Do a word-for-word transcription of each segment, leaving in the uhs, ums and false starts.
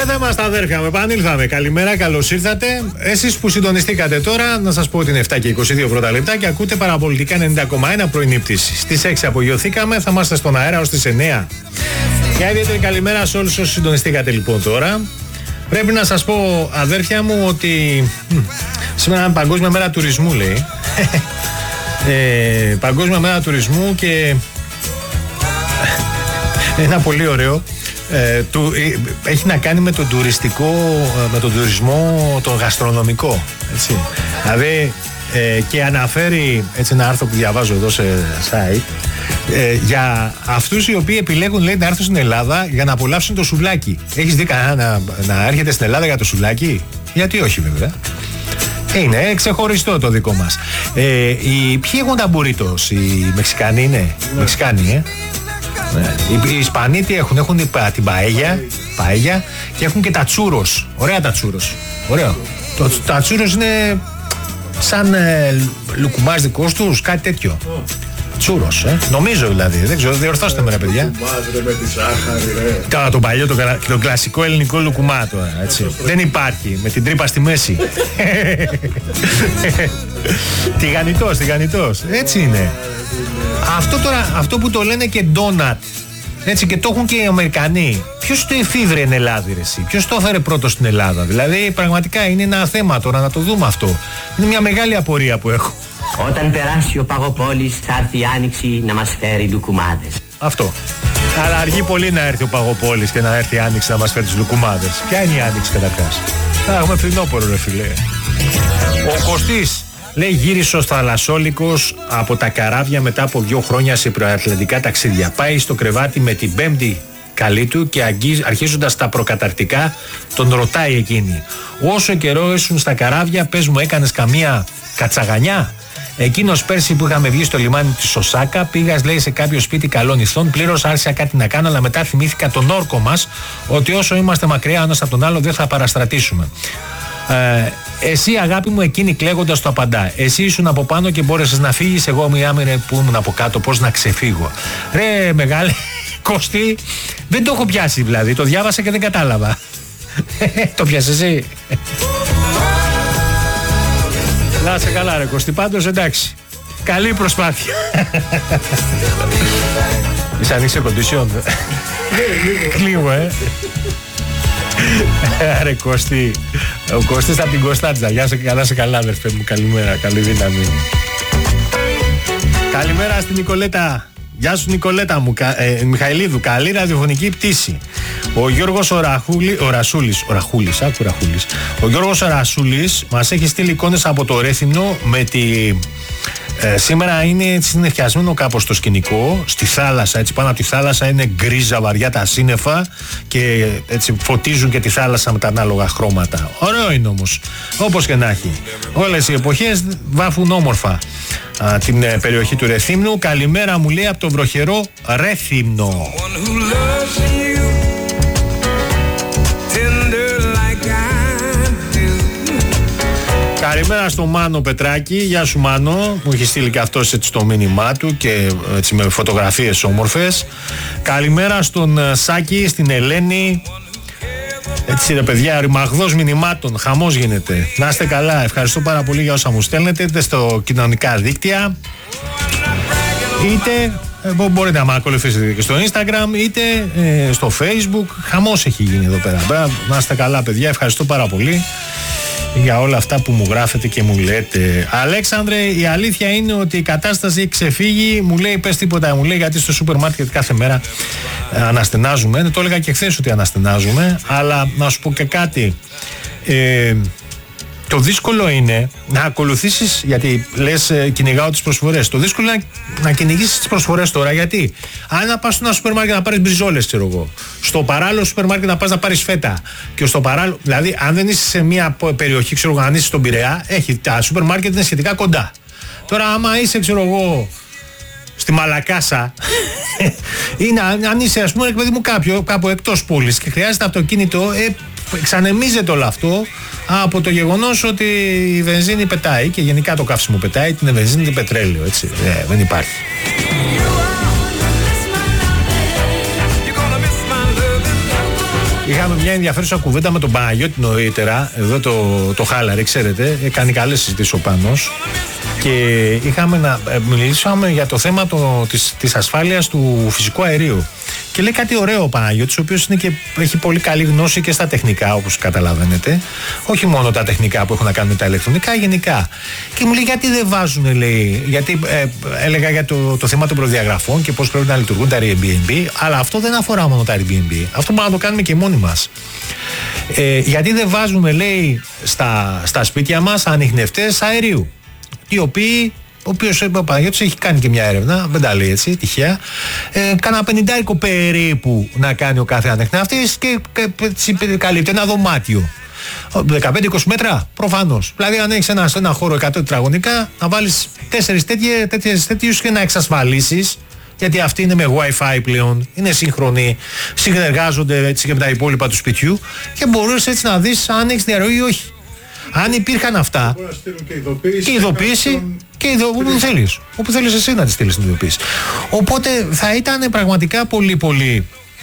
Εδώ είμαστε, αδέρφια μου, επανήλθαμε. Καλημέρα, καλώς ήρθατε. Εσείς που συντονιστήκατε τώρα, να σας πω ότι είναι επτά και είκοσι δύο πρώτα λεπτά και ακούτε Παραπολιτικά ενενήντα κόμμα ένα πρωινή πτήση. Στις έξι απογειωθήκαμε, θα είμαστε στον αέρα ως τις εννιά. Μια ιδιαίτερη καλημέρα σε όλους όσους συντονιστήκατε λοιπόν τώρα. Πρέπει να σας πω, αδέρφια μου, ότι σήμερα είναι Παγκόσμια Μέρα Τουρισμού, λέει. ε, Παγκόσμια Μέρα Τουρισμού και ένα πολύ ωραίο. Ε, του, ε, έχει να κάνει με τον τουριστικό, με τον τουρισμό, τον γαστρονομικό, έτσι. Δηλαδή ε, και αναφέρει έτσι ένα άρθρο που διαβάζω εδώ σε site ε, για αυτούς οι οποίοι επιλέγουν, λέει, να έρθουν στην Ελλάδα για να απολαύσουν το σουβλάκι. Έχεις δει κανένα να, να έρχεται στην Ελλάδα για το σουβλάκι? Γιατί όχι, βέβαια. Είναι ξεχωριστό το δικό μας. ε, οι, Ποιοι έχουν τα μπουρίτος? Οι Μεξικανοί είναι? Yeah. Μεξικάνοι, ε Ναι. Οι, οι Ισπανοί τι έχουν? Έχουν την παέγια, παέγια και έχουν και τα τσούρος. Ωραία τα τσούρος. Ωραίο. Το, τα τσούρος είναι σαν ε, λουκουμάς δικός τους, κάτι τέτοιο. Oh. Τσούρος, ε. Νομίζω δηλαδή. Δεν ξέρω, διορθώστε με, ρε παιδιά. Λουκουμάς, ρε, με τη ζάχαρη, ρε. Τώρα το παλιό, το, το κλασικό ελληνικό λουκουμά τώρα, έτσι. Δεν υπάρχει, με την τρύπα στη μέση. Τηγανιτός, τηγανιτός. Έτσι είναι. Αυτό τώρα, αυτό που το λένε και ντόνατ, έτσι, και το έχουν και οι Αμερικανοί. Ποιος το εφήβρε εν Ελλάδα, ρε εσύ? Ποιος το έφερε πρώτο στην Ελλάδα? Δηλαδή, πραγματικά είναι ένα θέμα τώρα να το δούμε αυτό. Είναι μια μεγάλη απορία που έχω. Όταν περάσει ο Παγοπόλης θα έρθει η Άνοιξη να μας φέρει λουκουμάδες. Αυτό. Αλλά αργεί πολύ να έρθει ο Παγοπόλης και να έρθει η Άνοιξη να μας φέρει τις λουκουμάδες. Ποια είναι η Άνοιξη καταρχάς? Θα έχουμε φθινόπωρο, ρε φιλέ. Ο Κωστής, λέει, γύρισε ο θαλασσόλικος από τα καράβια μετά από δύο χρόνια σε προατλαντικά ταξίδια. Πάει στο κρεβάτι με την πέμπτη καλή του και αρχίζοντας τα προκαταρκτικά τον ρωτάει εκείνη: όσο καιρό ήσουν στα καράβια, πες μου, έκανες καμία κατσαγανιά? Εκείνος πέρσι που είχαμε βγει στο λιμάνι της Οσάκα, πήγα, λέει, σε κάποιο σπίτι καλών ηθών, πλήρωσα, άρχισα κάτι να κάνω, αλλά μετά θυμήθηκα τον όρκο μας, ότι όσο είμαστε μακριά ένας από τον άλλο δεν θα παραστρατήσουμε. Ε, εσύ, αγάπη μου, εκείνη κλαίγοντας το απαντά: εσύ ήσουν από πάνω και μπόρεσες να φύγεις, εγώ μια άμυρα που ήμουν από κάτω, πώς να ξεφύγω? Ρε μεγάλε Κωστή, δεν το έχω πιάσει, δηλαδή το διάβασα και δεν κατάλαβα. Το πιάσες εσύ? Να σε καλά, ρε Κωστή, πάντως εντάξει, καλή προσπάθεια. Είσαι ανοίξει condition? Λίγο, ε. Ρε Κωστή, ο Κωστής από την Κωνσταντζα. Γεια σου και καλά, σε καλά, αδερφέ μου, καλημέρα, καλή δύναμη. Καλημέρα στην Νικολέτα. Γεια σου, Νικολέτα μου, ε, Μιχαηλίδου, καλή ραδιοφωνική πτήση. Ο Γιώργος Οραχούλη, ο Ρασούλης, ο Ραχούλης, άκου Ραχούλης. Ο Γιώργος Ρασούλης μας έχει στείλει εικόνες από το Ρέθυμνο με τη... Ε, σήμερα είναι συννεφιασμένο κάπως το σκηνικό, στη θάλασσα, έτσι, πάνω από τη θάλασσα είναι γκρίζα βαριά τα σύννεφα και έτσι φωτίζουν και τη θάλασσα με τα ανάλογα χρώματα. Ωραίο είναι όμως, όπως και να έχει. Όλες οι εποχές βάφουν όμορφα α, την ε, περιοχή του Ρεθύμνου. Καλημέρα, μου λέει, από το βροχερό Ρέθυμνο. Καλημέρα στο Μάνο Πετράκη. Γεια σου, Μάνο. Μου έχει στείλει και αυτός έτσι το μήνυμά του και έτσι με φωτογραφίες όμορφες. Καλημέρα στον Σάκη, στην Ελένη. Έτσι, ρε παιδιά, ρημαγδός μηνυμάτων. Χαμός γίνεται. Να είστε καλά. Ευχαριστώ πάρα πολύ για όσα μου στέλνετε, είτε στο κοινωνικά δίκτυα, είτε ε, μπορείτε να με ακολουθήσετε και στο Instagram, είτε ε, στο Facebook. Χαμός έχει γίνει εδώ πέρα. Μπράβο, να είστε καλά, παιδιά. Ευχαριστώ πάρα πολύ για όλα αυτά που μου γράφετε και μου λέτε. Αλέξανδρε, η αλήθεια είναι ότι η κατάσταση έχει ξεφύγει. Μου λέει, πες τίποτα, μου λέει, γιατί στο σούπερ μάρκετ κάθε μέρα ε, αναστενάζουμε. Το έλεγα και χθες ότι αναστενάζουμε. Αλλά να σου πω και κάτι. Ε, το δύσκολο είναι να ακολουθήσεις, γιατί λες ε, κυνηγάω τις προσφορές. Το δύσκολο είναι να, να κυνηγήσεις τις προσφορές τώρα. Γιατί αν να πας στο ένα σούπερ μάρκετ να πάρεις μπριζόλες, ξέρω εγώ, στο παράλληλο σούπερ μάρκετ να πας να πάρεις φέτα, και στο παράλληλο, δηλαδή αν δεν είσαι σε μια περιοχή, ξέρω εγώ, αν είσαι στον Πειραιά, έχει, τα σούπερ μάρκετ είναι σχετικά κοντά. Τώρα άμα είσαι, ξέρω εγώ, στη Μαλακάσα ή να, αν είσαι, ας πούμε, παιδί μου, κάποιο, κάπου εκτός πόλης και χρειάζεται αυτοκίνητο, ε, ξανεμίζεται όλο αυτό από το γεγονός ότι η βενζίνη πετάει και γενικά το καύσιμο πετάει, την βενζίνη και πετρέλαιο, έτσι. Ε, δεν υπάρχει. Είχαμε μια ενδιαφέρουσα κουβέντα με τον Παναγιώτη νωρίτερα. Εδώ το, το χάλαρε, ξέρετε. Κάνει καλές συζητήσεις ο Πάνος. Και είχαμε να μιλήσαμε για το θέμα το, της, της ασφάλειας του φυσικού αερίου. Και λέει κάτι ωραίο ο Παναγιώτης, ο οποίος είναι και, έχει πολύ καλή γνώση και στα τεχνικά, όπως καταλαβαίνετε. Όχι μόνο τα τεχνικά που έχουν να κάνουν με τα ηλεκτρονικά, γενικά. Και μου λέει γιατί δεν βάζουν, λέει, γιατί ε, έλεγα για το, το θέμα των προδιαγραφών και πώς πρέπει να λειτουργούν τα Airbnb, αλλά αυτό δεν αφορά μόνο τα Airbnb. Αυτό μπορούμε να το κάνουμε και μόνοι μας. Ε, γιατί δεν βάζουμε, λέει, στα, στα σπίτια μας ανιχνευτές αερίου, οι οποίοι, ο οποίος ο Παναγιώτης έχει κάνει και μια έρευνα, δεν τα λέει έτσι, τυχαία, ε, κάνα πενηντάρικο περίπου να κάνει ο κάθε ανιχνευτής και, και καλύπτει ένα δωμάτιο. δεκαπέντε είκοσι μέτρα, προφανώς. Δηλαδή, αν έχεις ένα, ένα χώρο εκατό τετραγωνικά, να βάλεις τέσσερις τέτοιους και να εξασφαλίσεις. Γιατί αυτοί είναι με Wi-Fi πλέον, είναι σύγχρονοι, συνεργάζονται έτσι και με τα υπόλοιπα του σπιτιού και μπορείς έτσι να δεις αν έχεις διαρροή ή όχι. Αν υπήρχαν αυτά. Μπορεί να στείλουν και ειδοποίηση. Και ειδοποίηση και ειδοποίηση. Όπου θέλεις. Όπου θέλεις εσύ να τη στείλεις την ειδοποίηση. Οπότε θα ήταν πραγματικά πολύ πολύ.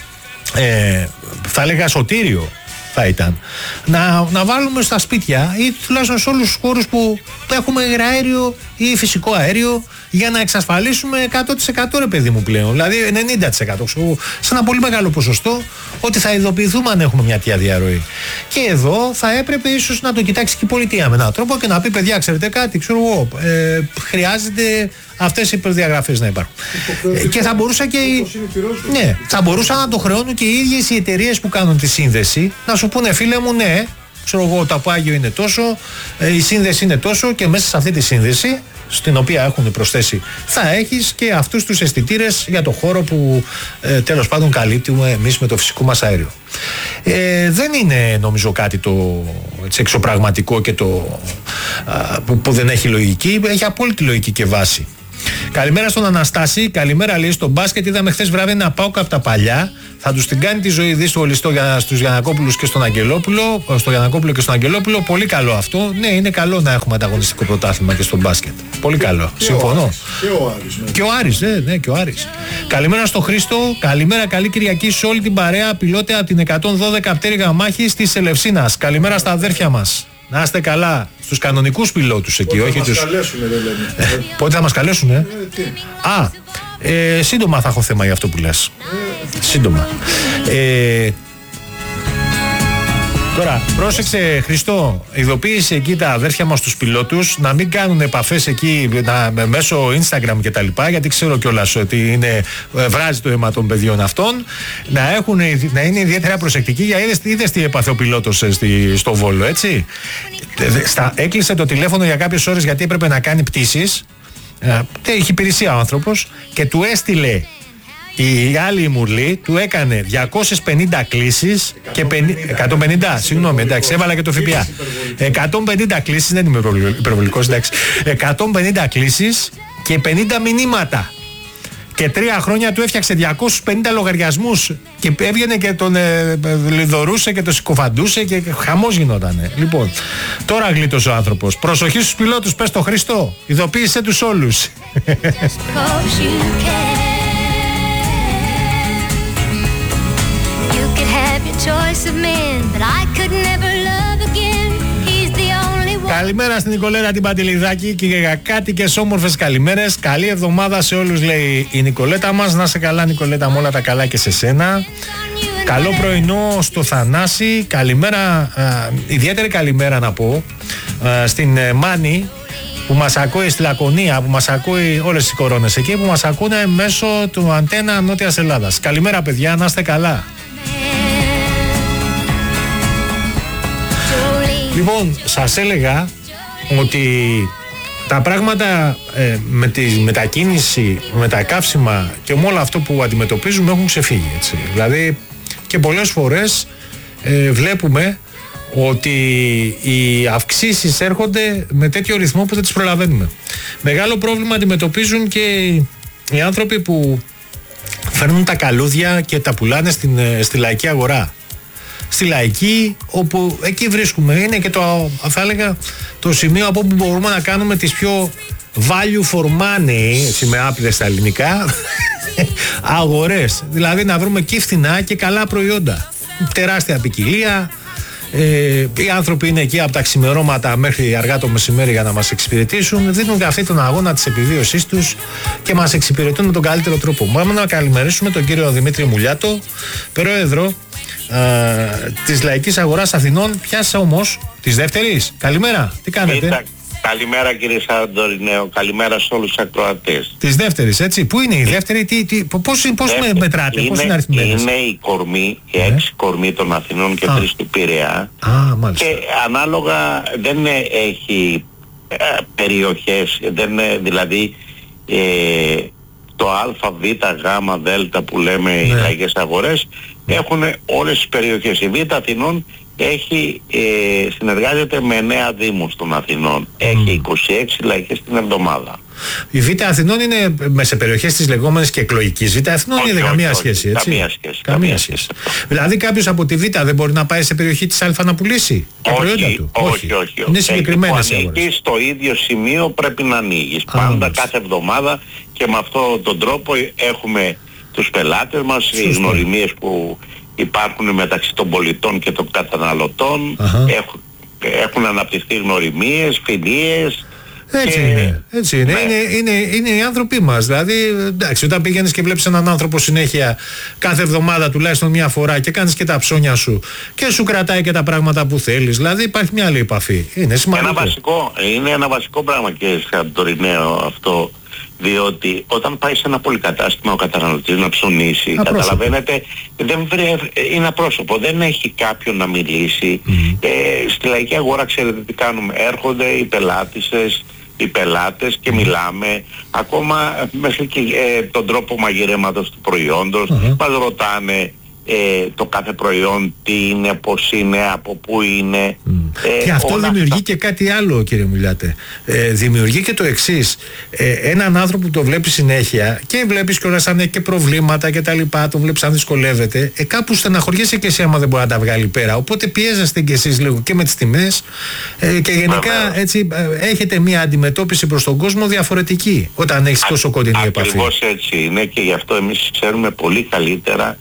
Ε, θα έλεγα σωτήριο θα ήταν να, να βάλουμε στα σπίτια ή τουλάχιστον σε όλους τους χώρους που έχουμε υγραέριο ή φυσικό αέριο για να εξασφαλίσουμε εκατό τοις εκατό ρε παιδί μου πλέον, δηλαδή ενενήντα τοις εκατό σε ένα πολύ μεγάλο ποσοστό ότι θα ειδοποιηθούμε αν έχουμε μια τέτοια διαρροή. Και εδώ θα έπρεπε ίσως να το κοιτάξει και η πολιτεία με έναν τρόπο και να πει παιδιά, ξέρετε κάτι, ξέρω εγώ, ε, χρειάζεται αυτές οι προδιαγραφές να υπάρχουν. Ε, και θα μπορούσα και. Ναι, θα μπορούσαν να το χρεώνουν και οι ίδιες οι εταιρείες που κάνουν τη σύνδεση να σου πούνε, φίλε μου, ναι, ξέρω εγώ, το απάγιο είναι τόσο, ε, η σύνδεση είναι τόσο και μέσα σε αυτή τη σύνδεση, στην οποία έχουν προσθέσει, θα έχεις και αυτούς τους αισθητήρες για το χώρο που ε, τέλος πάντων καλύπτουμε εμείς με το φυσικό μας αέριο. Ε, δεν είναι νομίζω κάτι το έτσι, εξωπραγματικό και το α, που, που δεν έχει λογική, έχει απόλυτη λογική και βάση. Καλημέρα στον Αναστάση, καλημέρα λέει στο μπάσκετ. Είδαμε χθες βράδυ ένα ΠΑΟΚ από τα παλιά. Θα τους την κάνει τη ζωή δύσκολη στους Γιαννακόπουλους και στον Αγγελόπουλο. Στο Γιαννακόπουλο και στον Αγγελόπουλο. Πολύ καλό αυτό. Ναι, είναι καλό να έχουμε ανταγωνιστικό πρωτάθλημα και στο μπάσκετ. Πολύ καλό. Και συμφωνώ. Ο και ο Άρης. Ναι. Και ο Άρης, ναι, ναι, και ο Άρης. Καλημέρα στο Χρήστο. Καλημέρα, καλή Κυριακή σε όλη την παρέα. Πιλότε από την εκατόν δώδεκα πτέρυγα μάχης της Ελευσίνας. Καλημέρα στα αδέρφια μας. Να είστε καλά στους κανονικούς πιλότους εκεί, πότε όχι τους... καλέσουνε, δεν λένε. Ε, πότε θα μας καλέσουνε. Ε, Α, ε, σύντομα θα έχω θέμα για αυτό που λες. Ε, σύντομα. Ε, Τώρα, πρόσεξε Χριστό, ειδοποίησε εκεί τα αδέρφια μας τους πιλότους να μην κάνουν επαφές εκεί να, μέσω Instagram και τα λοιπά, γιατί ξέρω κιόλας ότι είναι, βράζει το αίμα των παιδιών αυτών, να, έχουν, να είναι ιδιαίτερα προσεκτικοί. Για είδες, είδες τι έπαθε ο πιλότος στη, στο Βόλο, έτσι. Στα, έκλεισε το τηλέφωνο για κάποιες ώρες γιατί έπρεπε να κάνει πτήσεις. Έχει υπηρεσία ο άνθρωπος και του έστειλε η άλλη η Μουρλή, του έκανε διακόσιες πενήντα κλήσεις και εκατόν πενήντα, συγγνώμη, εντάξει, έβαλα και το ΦΠΑ. εκατόν πενήντα κλήσεις, δεν είμαι υπερβολικός, εντάξει. εκατόν πενήντα κλήσεις και πενήντα μηνύματα. Και τρία χρόνια του έφτιαξε διακόσιους πενήντα λογαριασμούς και έβγαινε και τον ε, λιδωρούσε και τον συκοφαντούσε και χαμός γινότανε. Λοιπόν, τώρα γλίτωσε ο άνθρωπος. Προσοχή στους πιλότους, πες το Χριστό. Ειδοποίησε τους όλους. Καλημέρα στην Νικολέτα την Παντελιδάκη και για κάτι και όμορφες καλημέρες. Καλή εβδομάδα σε όλους, λέει η Νικολέτα μας. Να σε καλά, Νικολέτα, με όλα τα καλά και σε σένα. Καλό πρωινό στο Θανάση. Καλημέρα, α, ιδιαίτερη καλημέρα να πω α, στην ε, Μάνη που μας ακούει, στη Λακωνία, που μας ακούει όλες τις κορώνες εκεί, που μας ακούνε μέσω του Αντένα Νότιας Ελλάδας. Καλημέρα παιδιά, να είστε καλά. Λοιπόν, σας έλεγα ότι τα πράγματα ε, με τη μετακίνηση, με τα καύσιμα και με όλο αυτό που αντιμετωπίζουμε έχουν ξεφύγει, έτσι. Δηλαδή και πολλές φορές ε, βλέπουμε ότι οι αυξήσεις έρχονται με τέτοιο ρυθμό που δεν τις προλαβαίνουμε. Μεγάλο πρόβλημα αντιμετωπίζουν και οι άνθρωποι που φέρνουν τα καλούδια και τα πουλάνε στην, στη λαϊκή αγορά. Στη λαϊκή, όπου εκεί βρίσκουμε, είναι και το, θα έλεγα, το σημείο από όπου μπορούμε να κάνουμε τις πιο value for money, έτσι με άπειρες στα ελληνικά, αγορές. Δηλαδή να βρούμε και φθηνά και καλά προϊόντα. τεράστια ποικιλία. Ε, οι άνθρωποι είναι εκεί από τα ξημερώματα μέχρι αργά το μεσημέρι για να μας εξυπηρετήσουν. Δίνουν και αυτή τον αγώνα της επιβίωσής τους και μας εξυπηρετούν με τον καλύτερο τρόπο. Πάμε να καλημερίσουμε τον κύριο Δημήτρη Μουλιάτο, πρόεδρο ε, της Λαϊκής Αγοράς Αθηνών. Πιάσα όμως της δεύτερης. Καλημέρα, τι κάνετε? Ήταν. Καλημέρα κύριε Σαντορινέο, καλημέρα σε όλους τους ακροατές. Της δεύτερης, έτσι. Πού είναι η δεύτερη, τι, τι, πώς, πώς με μετράτε, είναι, πώς είναι αριθμημένες? Είναι η κορμή, οι ναι. έξι κορμοί των Αθηνών και τρεις του Πειραιά. Α, μάλιστα. Και ανάλογα δεν έχει ε, περιοχές, δεν είναι, δηλαδή ε, το Α, Β, Γ, Δ που λέμε ναι. οι λαϊκές αγορές έχουν όλες τις περιοχές. Η Β Αθηνών έχει, ε, συνεργάζεται με εννέα δήμους των Αθηνών. Mm. Έχει είκοσι έξι λαϊκές την εβδομάδα. Η Β Αθηνών είναι με σε περιοχές της λεγόμενης και εκλογικής Β Αθηνών, όχι, είναι όχι, καμία όχι, σχέση, έτσι? Καμία σχέση. Καμία, καμία σχέση. σχέση. Δηλαδή κάποιος από τη Β δεν μπορεί να πάει σε περιοχή της Α να πουλήσει τα όχι, προϊόντα του? Όχι, όχι. όχι. Είναι συγκεκριμένες αγορές. Που ανήκει στο ίδιο σημείο πρέπει να ανοίγεις. Α, πάντα μάλιστα. Κάθε εβδομάδα και με αυτόν τον τρόπο έχουμε τους πελάτες μας, οι γνωριμίες που υπάρχουν μεταξύ των πολιτών και των καταναλωτών, έχουν, έχουν αναπτυχθεί γνωριμίες, φιλίες. Έτσι και... είναι, έτσι είναι. Ναι. Είναι, είναι, είναι οι άνθρωποι μας. Δηλαδή, εντάξει, όταν πηγαίνεις και βλέπεις έναν άνθρωπο συνέχεια κάθε εβδομάδα τουλάχιστον μια φορά και κάνεις και τα ψώνια σου και σου κρατάει και τα πράγματα που θέλεις, δηλαδή υπάρχει μια άλλη επαφή. Είναι σημαντικό. Ένα βασικό, είναι ένα βασικό πράγμα και Σαντορινέο αυτό. Διότι όταν πάει σε ένα πολυκατάστημα ο καταναλωτής να ψωνίσει, απρόσωπο. Καταλαβαίνετε, δεν βρε, είναι απρόσωπο, δεν έχει κάποιον να μιλήσει. Mm. Ε, στη λαϊκή αγορά ξέρετε τι κάνουμε, έρχονται οι πελάτησες, οι πελάτες και mm. μιλάμε, ακόμα μέχρι και ε, τον τρόπο μαγειρέματος του προϊόντος, mm-hmm. μας ρωτάνε Ε, το κάθε προϊόν τι είναι, πώς είναι, από πού είναι. Mm. Ε, και αυτό δημιουργεί αυτά. Και κάτι άλλο, κύριε Μουλιάτε. Ε, δημιουργεί και το εξής. Ε, έναν άνθρωπο που το βλέπει συνέχεια και βλέπεις κιόλας αν έχει και προβλήματα και τα λοιπά, το βλέπεις αν δυσκολεύεται, ε, κάπου στεναχωριέσαι και εσύ άμα δεν μπορεί να τα βγάλει πέρα. Οπότε πιέζεστε κι εσείς λίγο και με τις τιμές ε, και γενικά έτσι, ε, έχετε μια αντιμετώπιση προς τον κόσμο διαφορετική όταν έχεις τόσο κοντινή επαφή. Ακριβώς έτσι είναι και γι' αυτό εμείς ξέρουμε πολύ καλύτερα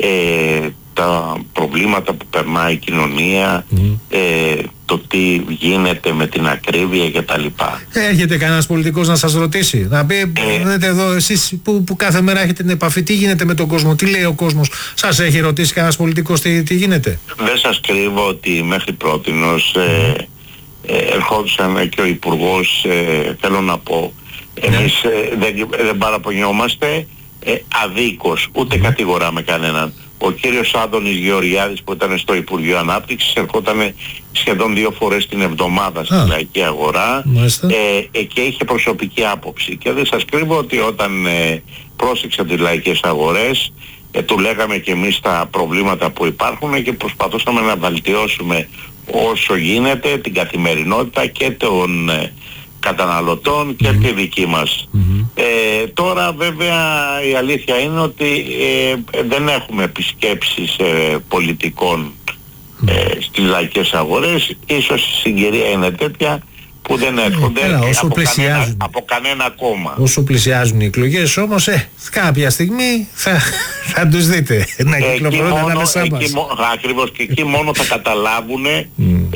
Ε, τα προβλήματα που περνάει η κοινωνία, mm. ε, το τι γίνεται με την ακρίβεια και τα λοιπά. Έρχεται κανένας πολιτικός να σας ρωτήσει, να πει, ε, εδώ εσείς που, που κάθε μέρα έχετε την επαφή, τι γίνεται με τον κόσμο, τι λέει ο κόσμος, σας έχει ρωτήσει κανένας πολιτικός τι, τι γίνεται? Δεν σας κρύβω ότι μέχρι πρότινος ε, ε, ερχόντουσαν και ο Υπουργός, ε, θέλω να πω, εμείς ε, δεν, δεν παραπονιόμαστε Ε, αδίκως, ούτε mm. κατηγοράμε κανέναν. Ο κύριος Άδωνης Γεωργιάδης που ήταν στο Υπουργείο Ανάπτυξης ερχόταν σχεδόν δύο φορές την εβδομάδα στη ah. λαϊκή αγορά ε, ε, και είχε προσωπική άποψη. Και δεν σας κρύβω ότι όταν ε, πρόσεξα τις λαϊκές αγορές ε, του λέγαμε και εμείς τα προβλήματα που υπάρχουν και προσπαθούσαμε να βελτιώσουμε όσο γίνεται την καθημερινότητα και τον ε, καταναλωτών και mm-hmm. τη δική μας. Mm-hmm. Ε, τώρα βέβαια η αλήθεια είναι ότι ε, δεν έχουμε επισκέψεις ε, πολιτικών ε, στις λαϊκές αγορές. Ίσως η συγκυρία είναι τέτοια που δεν έρχονται ε, όσο από, κανένα, από κανένα κόμμα. Όσο πλησιάζουν οι εκλογές όμως ε, κάποια στιγμή θα, θα τους δείτε να κυκλοφορούν τα μέσα μας. Ακριβώς και εκεί μόνο θα καταλάβουν ε,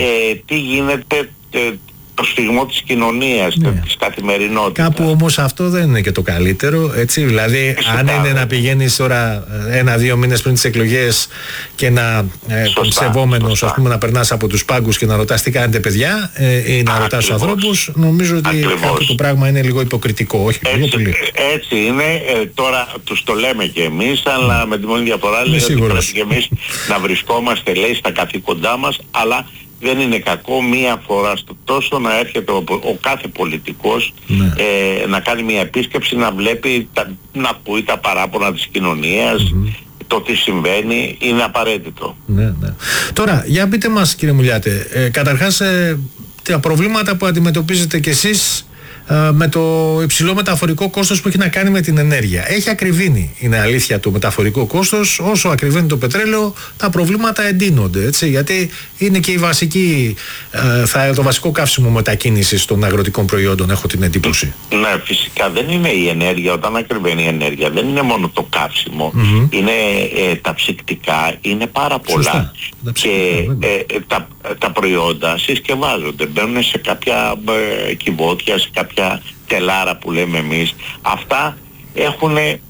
τι γίνεται ε, το σφιγμό της κοινωνίας, ναι. της καθημερινότητας. Κάπου όμως αυτό δεν είναι και το καλύτερο, έτσι, δηλαδή αν είναι βέβαια. Να πηγαίνεις τώρα ένα-δύο μήνες πριν τις εκλογές και να ε, σεβόμενος ας πούμε να περνάς από τους πάγκους και να ρωτάς τι κάνετε παιδιά ε, ή να Α, ρωτάς τους ανθρώπους, νομίζω ότι ακριβώς. Αυτό το πράγμα είναι λίγο υποκριτικό, όχι έτσι, λίγο πολύ. Έτσι είναι, ε, τώρα τους το λέμε και εμείς, αλλά με τη μόνη διαφορά λέει ότι πρέπει και εμείς να βρισκόμαστε λέει στα καθήκοντά μας, αλλά δεν είναι κακό μία φορά στο τόσο να έρχεται ο, ο κάθε πολιτικός ναι. ε, να κάνει μία επίσκεψη, να βλέπει, τα, να ακούει τα παράπονα της κοινωνίας, mm-hmm. το τι συμβαίνει, είναι απαραίτητο. Ναι, ναι. Τώρα, για πείτε μας κύριε Μουλιάτε, ε, καταρχάς ε, τα προβλήματα που αντιμετωπίζετε κι εσείς με το υψηλό μεταφορικό κόστος που έχει να κάνει με την ενέργεια. Έχει ακριβήνει, είναι αλήθεια, το μεταφορικό κόστος. Όσο ακριβήνει το πετρέλαιο, τα προβλήματα εντείνονται, έτσι, γιατί είναι και η βασική, θα, το βασικό καύσιμο μετακίνησης των αγροτικών προϊόντων, έχω την εντύπωση. Ναι, φυσικά δεν είναι η ενέργεια, όταν ακριβένει η ενέργεια δεν είναι μόνο το καύσιμο, mm-hmm. είναι ε, τα ψυκτικά, είναι πάρα πολλά. Σωστά. Και ε, τα, τα προϊόντα συσκευάζονται, μπαίνουν σε κάποια ε, κυβότια, σε κάποια τελάρα που λέμε εμείς. Αυτά έχουν ε,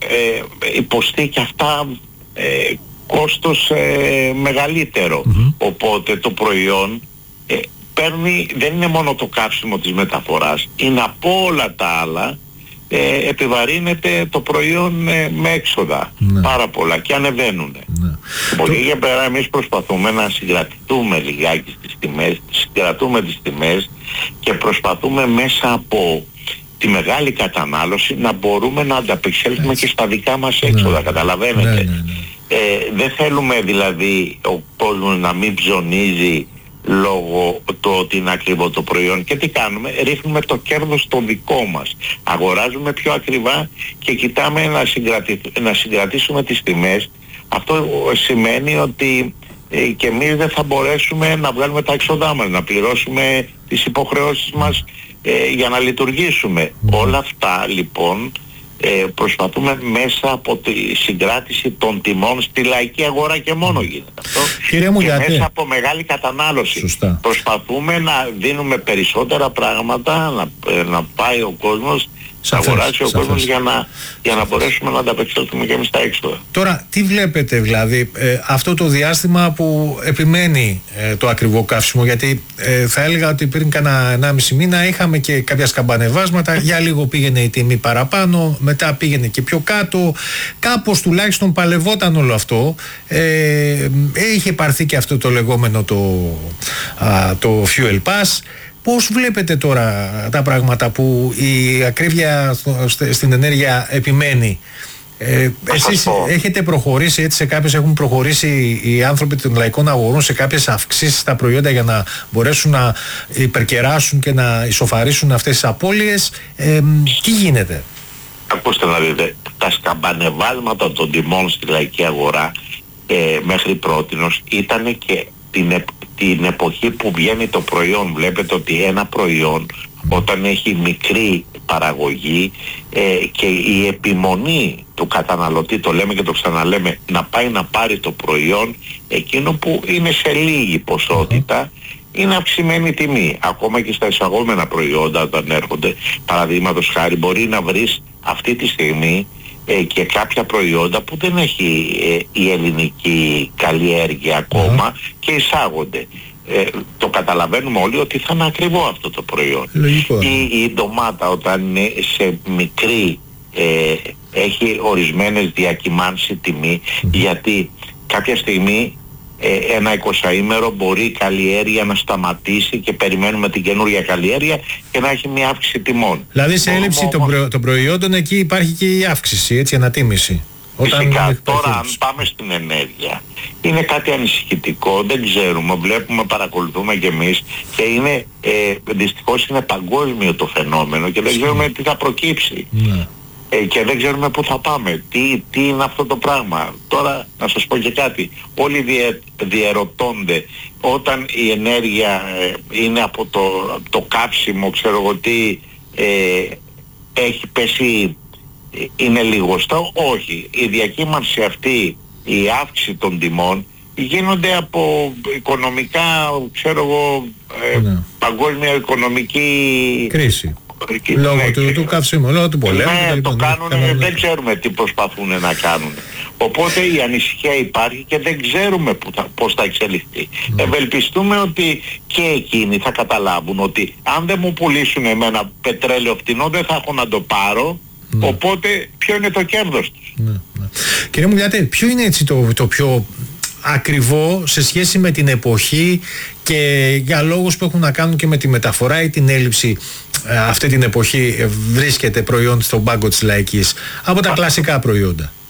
υποστεί και αυτά ε, κόστος ε, μεγαλύτερο. Mm-hmm. Οπότε το προϊόν ε, παίρνει, δεν είναι μόνο το καύσιμο της μεταφοράς, είναι από όλα τα άλλα, ε, επιβαρύνεται το προϊόν ε, με έξοδα, ναι. πάρα πολλά, και ανεβαίνουν. Ναι. Από εκεί και πέρα εμείς προσπαθούμε να συγκρατηθούμε λιγάκι στις τιμές, συγκρατούμε τις τιμές και προσπαθούμε μέσα από τη μεγάλη κατανάλωση να μπορούμε να ανταπεξέλθουμε και στα δικά μας έξοδα, ναι. καταλαβαίνετε. Ναι, ναι, ναι. Ε, δεν θέλουμε δηλαδή ο κόσμος να μην ψωνίζει λόγω του ότι είναι ακριβό το προϊόν. Και τι κάνουμε? Ρίχνουμε το κέρδος στο δικό μας. Αγοράζουμε πιο ακριβά και κοιτάμε να, συγκρατη... να συγκρατήσουμε τις τιμές. Αυτό σημαίνει ότι ε, και εμείς δεν θα μπορέσουμε να βγάλουμε τα έξοδά μας, να πληρώσουμε τις υποχρεώσεις μας ε, για να λειτουργήσουμε. Mm. Όλα αυτά λοιπόν ε, προσπαθούμε μέσα από τη συγκράτηση των τιμών στη λαϊκή αγορά και μόνο γίνεται αυτό. Κύριε μου, και γιατί? Μέσα από μεγάλη κατανάλωση. Σωστά. Προσπαθούμε να δίνουμε περισσότερα πράγματα, να, να πάει ο κόσμος, να αγοράσει ο κόσμος για να, για να μπορέσουμε να ανταπεξέλθουμε και εμείς τα έξοδα. Τώρα, τι βλέπετε δηλαδή ε, αυτό το διάστημα που επιμένει ε, το ακριβό καύσιμο, γιατί ε, θα έλεγα ότι πριν κάνα ενάμιση μήνα είχαμε και κάποια σκαμπανεβάσματα, για λίγο πήγαινε η τιμή παραπάνω, μετά πήγαινε και πιο κάτω, κάπως τουλάχιστον παλευόταν όλο αυτό, ε, είχε πάρθει και αυτό το λεγόμενο το, α, το fuel pass. Πώς βλέπετε τώρα τα πράγματα που η ακρίβεια στην ενέργεια επιμένει? Ε, εσείς έχετε προχωρήσει, έτσι, σε κάποιες έχουν προχωρήσει οι άνθρωποι των λαϊκών αγορών σε κάποιες αυξήσεις στα προϊόντα για να μπορέσουν να υπερκεράσουν και να ισοφαρίσουν αυτές τις απώλειες. Ε, τι γίνεται? Ακούστε να δείτε, τα σκαμπανεβάσματα των τιμών στη λαϊκή αγορά ε, μέχρι πρότινος ήταν και την, την εποχή που βγαίνει το προϊόν. Βλέπετε ότι ένα προϊόν όταν έχει μικρή παραγωγή ε, και η επιμονή του καταναλωτή, το λέμε και το ξαναλέμε, να πάει να πάρει το προϊόν εκείνο που είναι σε λίγη ποσότητα, είναι αυξημένη τιμή. Ακόμα και στα εισαγόμενα προϊόντα όταν έρχονται, παραδείγματος χάρη, μπορεί να βρεις αυτή τη στιγμή ε, και κάποια προϊόντα που δεν έχει ε, η ελληνική καλλιέργεια ακόμα mm. και εισάγονται. Ε, το καταλαβαίνουμε όλοι ότι θα είναι ακριβό αυτό το προϊόν. Η, η ντομάτα όταν είναι σε μικρή ε, έχει ορισμένες διακυμάνσεις τιμή mm. γιατί κάποια στιγμή ε, ένα εικοσαήμερο μπορεί η καλλιέργεια να σταματήσει και περιμένουμε την καινούργια καλλιέργεια και να έχει μια αύξηση τιμών. Δηλαδή σε έλλειψη όμως των, προ, των προϊόντων εκεί υπάρχει και η αύξηση, έτσι, ανατίμηση. Φυσικά, τώρα αν πάμε στην ενέργεια είναι κάτι ανησυχητικό, δεν ξέρουμε, βλέπουμε, παρακολουθούμε κι εμείς και είναι, ε, δυστυχώς είναι παγκόσμιο το φαινόμενο και δεν ξέρουμε τι θα προκύψει. Ναι. Ε, και δεν ξέρουμε πού θα πάμε, τι, τι είναι αυτό το πράγμα. Τώρα να σας πω και κάτι, όλοι διε, διερωτώνται όταν η ενέργεια ε, είναι από το, το καύσιμο, ξέρω εγώ τι, ε, έχει πέσει, είναι λιγοστό. Όχι, η διακύμανση αυτή, η αύξηση των τιμών γίνονται από οικονομικά, ξέρω εγώ, ε, ναι. παγκόσμια οικονομική κρίση. Λόγω ναι, του, του καυσίμου, λόγω του πολέμου. Ναι, το κάνουν, ναι, δεν ξέρουμε τι προσπαθούν να κάνουν. Οπότε η ανησυχία υπάρχει και δεν ξέρουμε που θα, πώς θα εξελιχθεί. Ναι. Ευελπιστούμε ότι και εκείνοι θα καταλάβουν ότι αν δεν μου πουλήσουν εμένα πετρέλαιο φτηνό δεν θα έχω να το πάρω. Ναι. Οπότε ποιο είναι το κέρδος τους? Ναι, ναι. Κύριε Μουλιάτε, ποιο είναι έτσι το, το πιο ακριβό σε σχέση με την εποχή και για λόγους που έχουν να κάνουν και με τη μεταφορά ή την έλλειψη αυτή την εποχή βρίσκεται προϊόν στον πάγκο της λαϊκής από τα Α, κλασικά προϊόντα?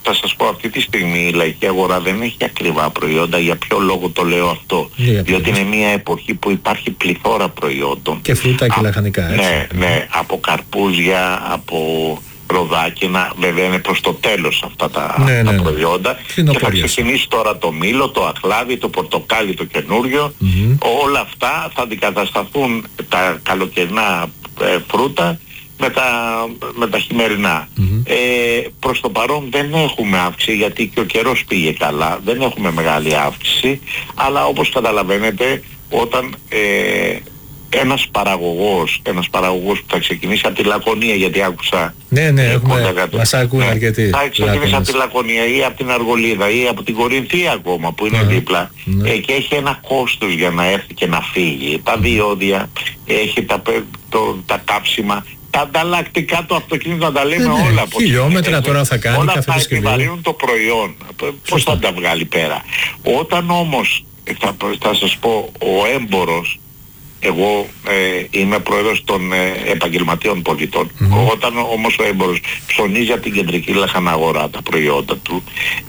θα σας πω, αυτή τη στιγμή η λαϊκή αγορά δεν έχει ακριβά προϊόντα. Για ποιο λόγο το λέω αυτό? Yeah, διότι είναι μια εποχή που υπάρχει πληθώρα προϊόντων. Και φρούτα και λαχανικά, έτσι. Ναι, ναι, από καρπούζια, από ροδάκινα, βέβαια είναι προς το τέλος αυτά τα, ναι, τα ναι, προϊόντα. ναι. Και θα ξεκινήσει τώρα το μήλο, το αχλάδι, το πορτοκάλι, το καινούριο. Mm-hmm. Όλα αυτά θα αντικατασταθούν τα καλοκαιρινά ε, φρούτα με τα, με τα χειμερινά. Mm-hmm. Ε, προς το παρόν δεν έχουμε αύξηση, γιατί και ο καιρός πήγε καλά, δεν έχουμε μεγάλη αύξηση, αλλά όπως καταλαβαίνετε, όταν ε, ένας παραγωγός, ένας παραγωγός που θα ξεκινήσει από τη Λακωνία, γιατί άκουσα... Ναι, ναι, ε, έχουμε, μας ακούνε ναι, αρκετοί. θα ξεκινήσει από τη Λακωνία ή από την Αργολίδα ή από την Κορινθία ακόμα, που είναι uh-huh. δίπλα, ναι. ε, και έχει ένα κόστος για να έρθει και να φύγει. Τα διόδια, έχει τα, το, τα κάψιμα, τα ανταλλακτικά του αυτοκίνητου, να τα λέμε ναι, όλα. Ναι, χιλιόμετρα ε, τώρα θα κάνει, όλα κάθε αυτά επιβαρύνουν το προϊόν. Πώς θα τα βγάλει πέρα? Όταν όμως, θα, θα σας πω, ο έμπορος, εγώ ε, είμαι πρόεδρος των ε, επαγγελματίων πολιτών. Mm-hmm. Όταν όμως ο έμπορος ψωνίζει από την κεντρική λαχαναγορά τα προϊόντα του,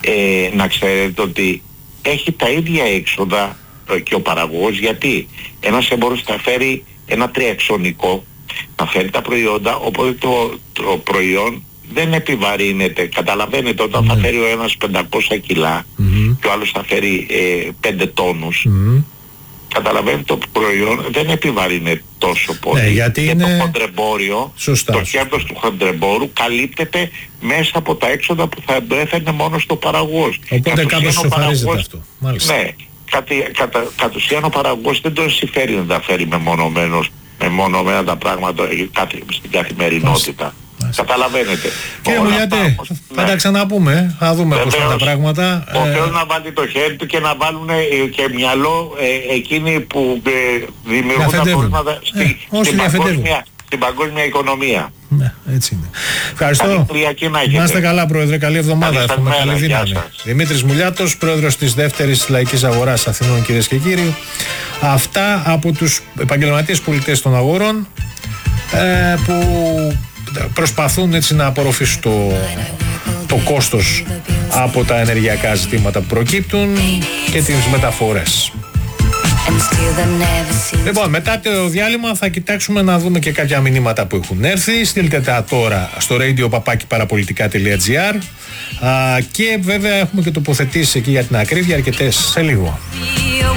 ε, να ξέρετε ότι έχει τα ίδια έξοδα ε, και ο παραγωγός. Γιατί ένας έμπορος θα φέρει ένα τριαξονικό, θα φέρει τα προϊόντα, οπότε το, το προϊόν δεν επιβαρύνεται. Καταλαβαίνετε, όταν mm-hmm. θα φέρει ο ένας πεντακόσια κιλά mm-hmm. και ο άλλος θα φέρει ε, πέντε τόνους, mm-hmm. καταλαβαίνετε, το προϊόν δεν επιβαρύνει τόσο πολύ. Ναι, γιατί και είναι... το χοντρεμπόριο, Σωστά. το κέρδος του χοντρεμπόρου καλύπτεται μέσα από τα έξοδα που θα έφερνε μόνο στο παραγωγός. Οπότε κάπως σοφαρίζεται αυτό. Μάλιστα. Ναι, κατ, κατα, κατ' ουσίαν ο παραγωγός δεν τον συμφέρει να τα φέρει μεμονωμένος, μεμονωμένα τα πράγματα στην καθημερινότητα. Καταλαβαίνετε. Κύριε Μουλιάτε, θα τα ξαναπούμε, θα δούμε πώς θα τα πράγματα. Ο Θεός ε... να βάλει το χέρι του και να βάλουν και μυαλό ε, εκείνοι που ε, δημιουργούν τα προβλήματα στη, ε, στην, παγκόσμια, στην παγκόσμια οικονομία. Ναι, έτσι είναι. Ευχαριστώ. Να είστε καλά, Πρόεδρε, καλή εβδομάδα. Έχουμε καλή δύναμη. Δημήτρης Μουλιάτος, Πρόεδρος της δεύτερης Λαϊκής Αγοράς Αθηνών, κυρίες και κύριοι. Αυτά από τους επαγγελματίες πολιτές των αγορών ε, που προσπαθούν έτσι να απορροφήσουν το, το κόστος από τα ενεργειακά ζητήματα που προκύπτουν και τις μεταφορές. Λοιπόν, μετά το διάλειμμα θα κοιτάξουμε να δούμε και κάποια μηνύματα που έχουν έρθει. Στείλτε τα τώρα στο radio παπάκι παραπολιτικά τελεία τζι άρ και βέβαια έχουμε και τοποθετήσεις εκεί για την ακρίβεια αρκετές σε λίγο.